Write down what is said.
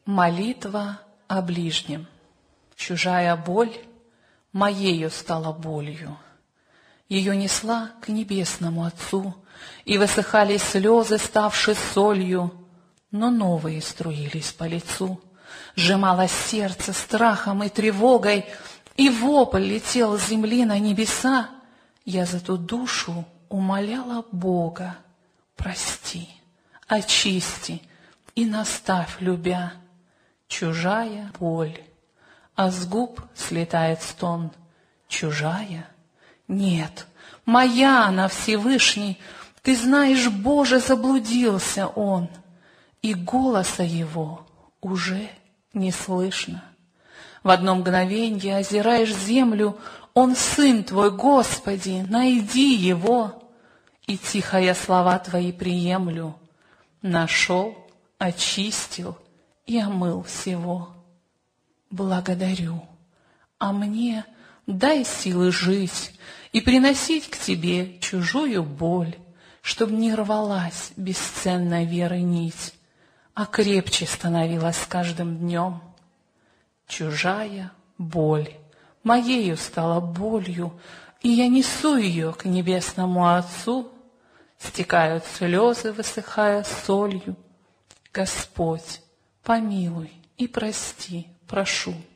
Молитва о ближнем. Чужая боль моею стала болью. Ее несла к небесному Отцу, и высыхали слезы, ставшие солью, но новые струились по лицу. Сжималось сердце страхом и тревогой, и вопль летел с земли на небеса. Я за ту душу умоляла Бога: прости, очисти и наставь, любя. Чужая боль, а с губ слетает стон. Чужая? Нет, моя она, Всевышний. Ты знаешь, Боже, заблудился он, и голоса его уже не слышно. В одно мгновенье озираешь землю, он сын твой, Господи, найди его. И тихо я слова твои приемлю. Нашел, очистил и омыл всего. Благодарю, а мне дай силы жить и приносить к тебе чужую боль, чтоб не рвалась бесценной веры нить, а крепче становилась с каждым днем. Чужая боль моею стала болью, и я несу ее к небесному Отцу. Стекают слезы, высыхая солью. Господь, помилуй и прости, прошу.